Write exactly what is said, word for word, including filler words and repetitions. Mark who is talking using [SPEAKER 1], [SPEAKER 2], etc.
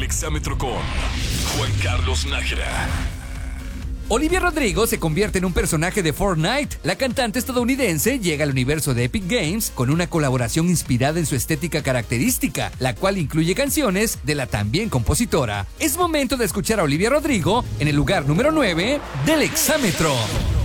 [SPEAKER 1] Exámetro con Juan Carlos Nájera.
[SPEAKER 2] Olivia Rodrigo se convierte en un personaje de Fortnite. La cantante estadounidense llega al universo de Epic Games con una colaboración inspirada en su estética característica, la cual incluye canciones de la también compositora. Es momento de escuchar a Olivia Rodrigo en el lugar número nueve del Exámetro.